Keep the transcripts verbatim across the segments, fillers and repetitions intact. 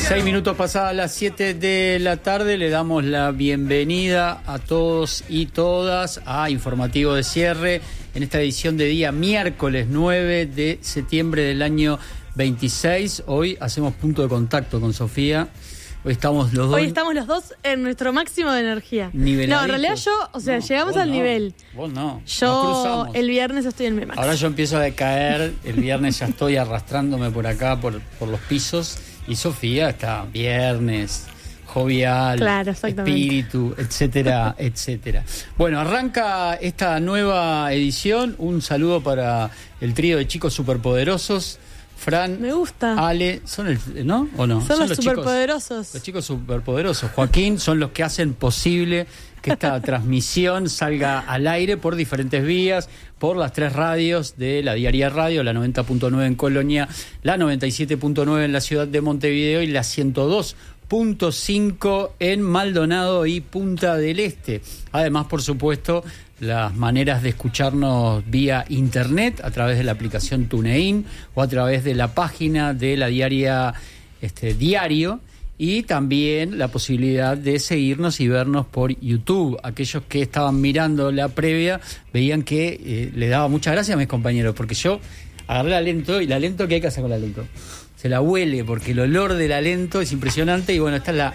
Seis minutos pasadas las siete de la tarde, le damos la bienvenida a todos y todas a Informativo de Cierre en esta edición de día miércoles nueve de septiembre del año veintiséis. Hoy hacemos punto de contacto con Sofía. Hoy estamos los dos. Hoy estamos los dos en nuestro máximo de energía. No, en realidad yo, o sea, no, llegamos al no, nivel. Vos no. Yo el viernes estoy en mi máximo. Ahora yo empiezo a decaer. El viernes ya estoy arrastrándome por acá, por, por los pisos. Y Sofía está viernes, jovial, claro, espíritu, etcétera, etcétera. Bueno, arranca esta nueva edición. Un saludo para el trío de chicos superpoderosos. Fran, me gusta. Ale, son el, ¿no? ¿O no? Son, son los, los superpoderosos. Chicos, los chicos superpoderosos. Joaquín son los que hacen posible que esta transmisión salga al aire por diferentes vías, por las tres radios de la Diaria Radio, la noventa punto nueve en Colonia, la noventa y siete punto nueve en la ciudad de Montevideo y la ciento dos punto cinco en Maldonado y Punta del Este. Además, por supuesto, las maneras de escucharnos vía internet a través de la aplicación TuneIn o a través de la página de la Diaria este, Diario, y también la posibilidad de seguirnos y vernos por YouTube. Aquellos que estaban mirando la previa veían que eh, le daba muchas gracias a mis compañeros, porque yo agarré el aliento, y el aliento, ¿qué hay que hacer con el aliento? Se la huele, porque el olor del aliento es impresionante. Y bueno, esta es la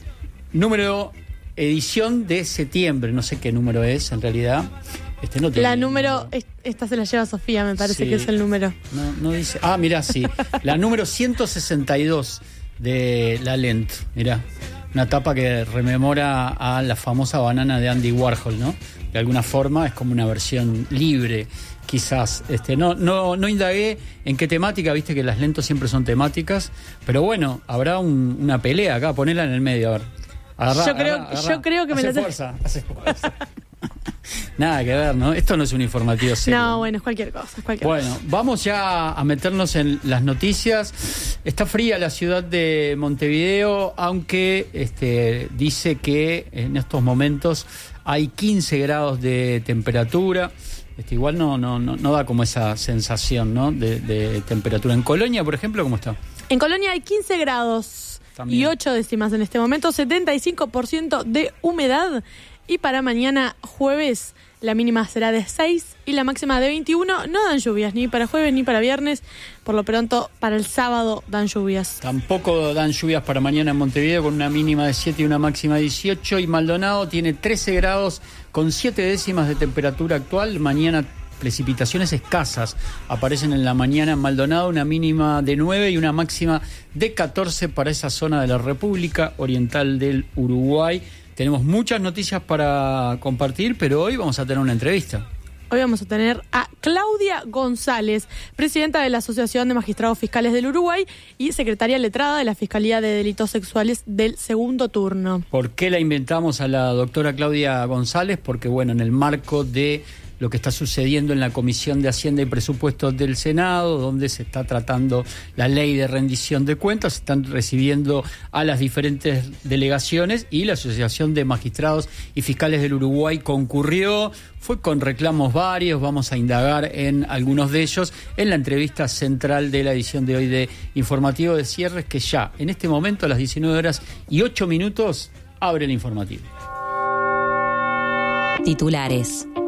número edición de septiembre, no sé qué número es en realidad. Este no tiene la número, número, esta se la lleva Sofía, me parece, sí, que es el número. No, no dice. Ah, mirá, sí. La número ciento sesenta y dos de la Lent. Mirá, una tapa que rememora a la famosa banana de Andy Warhol, ¿no? De alguna forma es como una versión libre, quizás. Este, no, no, no indagué en qué temática, viste que las lentos siempre son temáticas, pero bueno, habrá un, una pelea acá, ponela en el medio, a ver. Agarrá, yo, creo, agarrá, agarrá. yo creo que hace me la fuerza, hace fuerza. Nada que ver, ¿no? Esto no es un informativo serio. No, bueno, es cualquier cosa, es cualquier bueno, cosa. Vamos ya a meternos en las noticias. Está fría la ciudad de Montevideo, aunque este, dice que en estos momentos hay quince grados de temperatura. Este, igual no, no, no, no da como esa sensación, ¿no? de, de temperatura. En Colonia, por ejemplo, ¿cómo está? En Colonia hay quince grados También. Y ocho décimas en este momento, setenta y cinco por ciento de humedad. Y para mañana jueves la mínima será de seis y la máxima de veintiuno. No dan lluvias ni para jueves ni para viernes. Por lo pronto, para el sábado dan lluvias. Tampoco dan lluvias para mañana en Montevideo, con una mínima de siete y una máxima de dieciocho. Y Maldonado tiene trece grados con siete décimas de temperatura actual. Mañana precipitaciones escasas aparecen en la mañana en Maldonado, una mínima de nueve y una máxima de catorce para esa zona de la República Oriental del Uruguay. Tenemos muchas noticias para compartir, pero hoy vamos a tener una entrevista. Hoy vamos a tener a Claudia González, presidenta de la Asociación de Magistrados Fiscales del Uruguay y secretaria letrada de la Fiscalía de Delitos Sexuales del segundo turno. ¿Por qué la inventamos a la doctora Claudia González? Porque, bueno, en el marco de lo que está sucediendo en la Comisión de Hacienda y Presupuestos del Senado, donde se está tratando la ley de rendición de cuentas, se están recibiendo a las diferentes delegaciones y la Asociación de Magistrados y Fiscales del Uruguay concurrió, fue con reclamos varios, vamos a indagar en algunos de ellos en la entrevista central de la edición de hoy de Informativo de Cierres, que ya en este momento a las diecinueve horas y ocho minutos abre el informativo. Titulares.